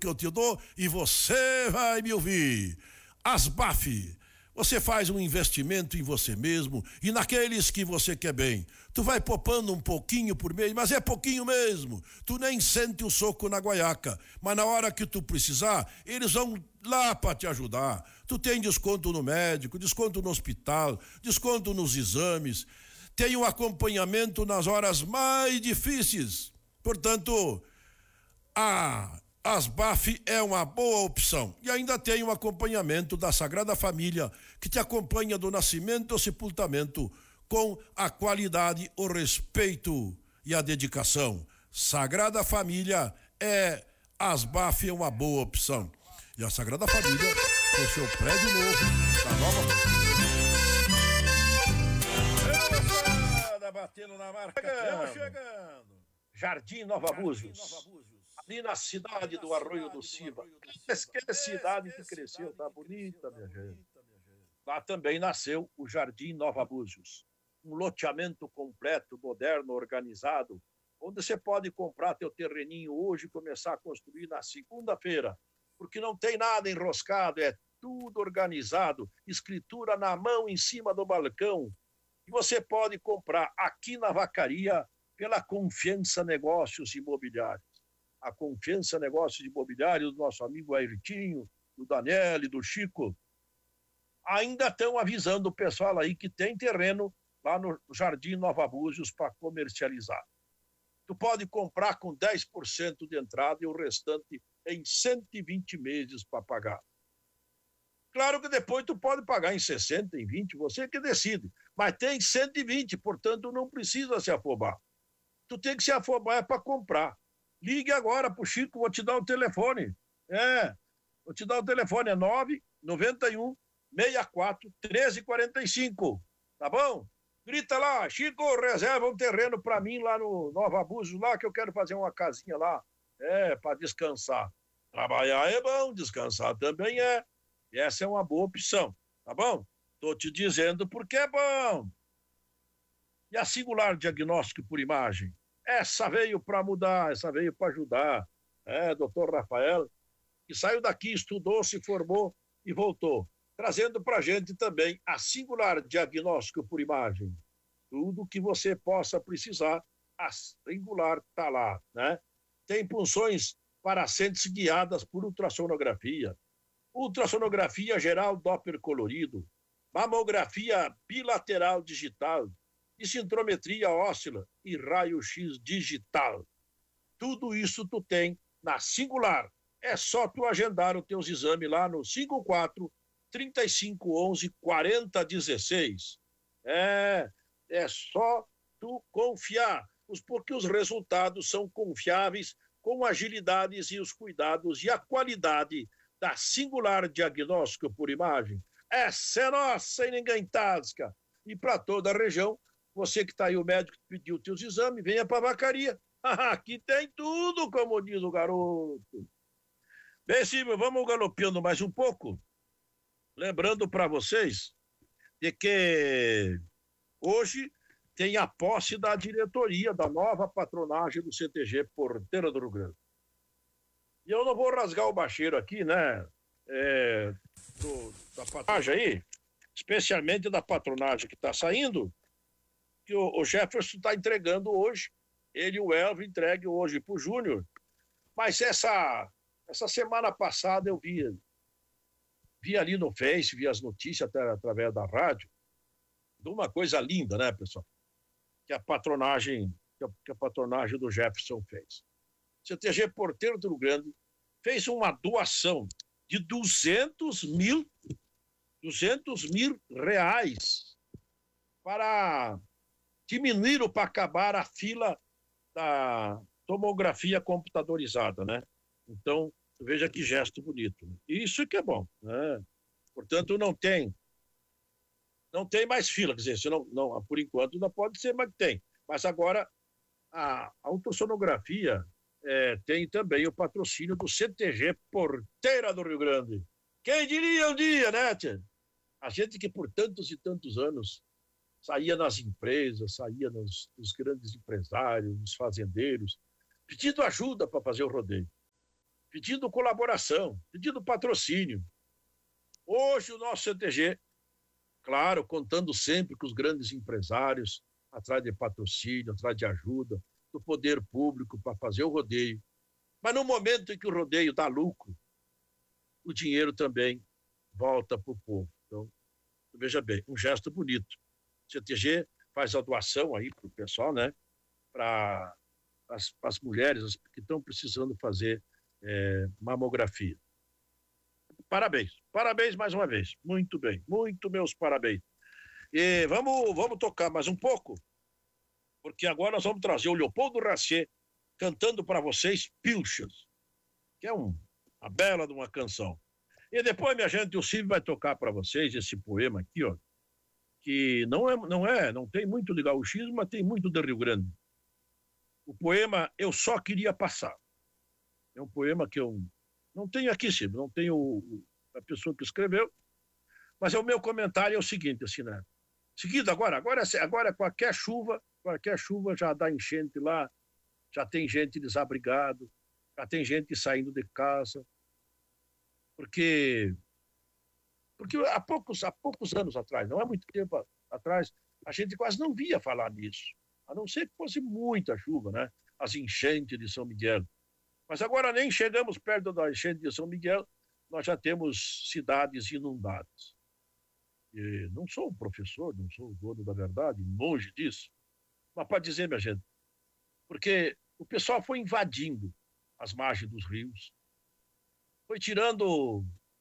que eu te dou e você vai me ouvir. Asbaf. Você faz um investimento em você mesmo e naqueles que você quer bem. Tu vai poupando um pouquinho por mês, mas é pouquinho mesmo. Tu nem sente o soco na guaiaca, mas na hora que tu precisar, eles vão lá para te ajudar. Tu tem desconto no médico, desconto no hospital, desconto nos exames. Tem um acompanhamento nas horas mais difíceis. Portanto, a Asbaf é uma boa opção. E ainda tem um acompanhamento da Sagrada Família, que te acompanha do nascimento ao sepultamento, com a qualidade, o respeito e a dedicação. Sagrada Família Asbaf é uma boa opção. E a Sagrada Família, com seu prédio novo, da nova... Batendo na marca, chegando. Jardim Nova Búzios. Ali na cidade do Arroio do Silva. Que cidade que cresceu, tá bonita, minha gente. Lá também nasceu o Jardim Nova Búzios. Um loteamento completo, moderno, organizado, onde você pode comprar teu terreninho hoje e começar a construir na segunda-feira. Porque não tem nada enroscado, é tudo organizado, escritura na mão em cima do balcão. E você pode comprar aqui na Vacaria pela Confiança Negócios Imobiliários. A Confiança Negócios Imobiliários do nosso amigo Ayrtinho, do Daniel e do Chico, ainda estão avisando o pessoal aí que tem terreno lá no Jardim Nova Búzios para comercializar. Tu pode comprar com 10% de entrada e o restante em 120 meses para pagar. Claro que depois tu pode pagar em 60, em 20, você que decide. Mas tem 120, portanto não precisa se afobar. Tu tem que se afobar para comprar. Ligue agora pro Chico, vou te dar o telefone. Vou te dar o telefone, é 991 64 1345. Tá bom? Grita lá, Chico, reserva um terreno para mim lá no Nova Búzios, lá que eu quero fazer uma casinha lá. Para descansar. Trabalhar é bom, descansar também é. E essa é uma boa opção, tá bom? Tô te dizendo porque é bom. E a Singular Diagnóstico por Imagem? Essa veio para mudar, essa veio para ajudar. Doutor Rafael, que saiu daqui, estudou, se formou e voltou. Trazendo para a gente também a Singular Diagnóstico por Imagem. Tudo que você possa precisar, a Singular está lá, né? Tem punções para assentes guiadas por ultrassonografia, ultrassonografia geral Doppler colorido, mamografia bilateral digital, densitometria óssea e raio-x digital. Tudo isso tu tem na Singular. É só tu agendar os teus exames lá no 54 3511 4016. É só tu confiar, porque os resultados são confiáveis, com agilidades e os cuidados e a qualidade da Singular Diagnóstico por Imagem. Essa é nossa e ninguém tasca. E para toda a região, você que está aí, o médico que pediu teus exames, venha para a Vacaria. Aqui tem tudo, como diz o garoto. Bem, Silvio, vamos galopeando mais um pouco. Lembrando para vocês de que hoje tem a posse da diretoria da nova patronagem do CTG Porteira do Rio Grande. E eu não vou rasgar o bacheiro aqui, né? Da patronagem aí, especialmente da patronagem que está saindo, que o Jefferson está entregando hoje, ele e o Elvio entregue hoje para o Júnior. Mas essa semana passada eu vi ali no Face, vi as notícias até através da rádio, de uma coisa linda, né, pessoal? Que a patronagem do Jefferson fez. O CTG Porteiro do Rio Grande fez uma doação de 200 mil reais para diminuir ou para acabar a fila da tomografia computadorizada, né? Então, veja que gesto bonito. Isso que é bom, né? Portanto, não tem mais fila, quer dizer, não, por enquanto não pode ser, mas tem. Mas agora a ultrassonografia tem também o patrocínio do CTG Porteira do Rio Grande. Quem diria um dia, né, tia? A gente que por tantos e tantos anos saía nas empresas, saía nos grandes empresários, nos fazendeiros, pedindo ajuda para fazer o rodeio. pedindo colaboração, pedindo patrocínio. Hoje o nosso CTG, claro, contando sempre com os grandes empresários, atrás de patrocínio, atrás de ajuda, do poder público para fazer o rodeio. Mas no momento em que o rodeio dá lucro, o dinheiro também volta para o povo. Então, veja bem, um gesto bonito. O CTG faz a doação aí para o pessoal, né? Para as mulheres que estão precisando fazer mamografia. Parabéns, parabéns mais uma vez. Muito bem, muito meus parabéns. E vamos tocar mais um pouco, porque agora nós vamos trazer o Leopoldo Racier cantando para vocês Pilchas, que é uma bela de uma canção. E depois, minha gente, o Silvio vai tocar para vocês esse poema aqui, ó, que não tem muito de gauchismo, mas tem muito de Rio Grande. O poema Eu Só Queria Passar. É um poema que eu não tenho aqui, Silvio, não tenho a pessoa que escreveu, mas o meu comentário é o seguinte, assim, né? Seguido agora qualquer chuva já dá enchente lá, já tem gente desabrigado, já tem gente saindo de casa, porque há poucos anos atrás, não é muito tempo atrás, a gente quase não via falar nisso, a não ser que fosse muita chuva, né? As enchentes de São Miguel. Mas agora nem chegamos perto da enchente de São Miguel, nós já temos cidades inundadas. E não sou um professor, não sou o dono da verdade, longe disso, mas para dizer, minha gente, porque o pessoal foi invadindo as margens dos rios, foi tirando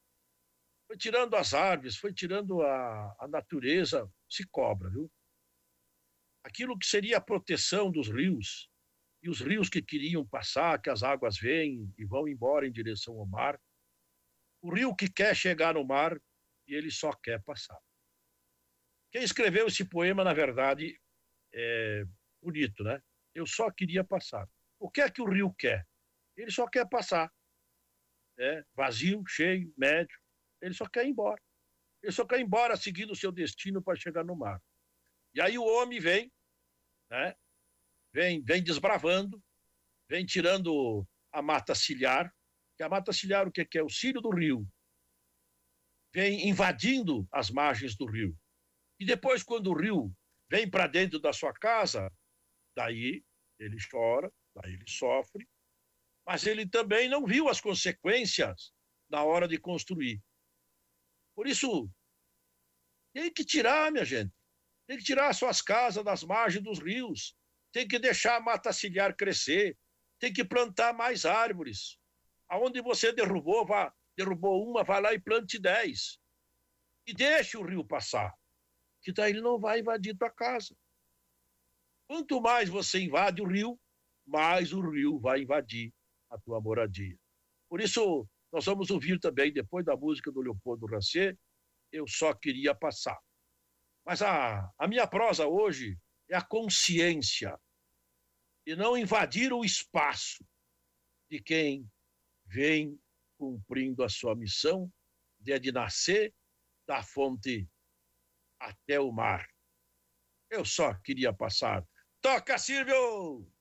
as árvores, foi tirando a natureza, se cobra, viu? Aquilo que seria a proteção dos rios, e os rios que queriam passar, que as águas vêm e vão embora em direção ao mar, o rio que quer chegar no mar e ele só quer passar. Quem escreveu esse poema, na verdade, é bonito, né? Eu só queria passar. O que é que o rio quer? Ele só quer passar. Vazio, cheio, médio. Ele só quer ir embora. Ele só quer ir embora seguindo o seu destino para chegar no mar. E aí o homem vem, né? Vem desbravando, vem tirando a mata ciliar, que a mata ciliar o que é? O cílio do rio. Vem invadindo as margens do rio. E depois, quando o rio vem para dentro da sua casa, daí ele chora, daí ele sofre, mas ele também não viu as consequências na hora de construir. Por isso, tem que tirar, minha gente, tem que tirar as suas casas das margens dos rios, tem que deixar a mata ciliar crescer, tem que plantar mais árvores. Aonde você derrubou uma, vai lá e plante 10. E deixe o rio passar, que daí ele não vai invadir tua casa. Quanto mais você invade o rio, mais o rio vai invadir a tua moradia. Por isso, nós vamos ouvir também, depois da música do Leopoldo Racier, Eu Só Queria Passar. Mas a minha prosa hoje é a consciência e não invadir o espaço de quem vem cumprindo a sua missão de nascer da fonte até o mar. Eu só queria passar. Toca, Silvio!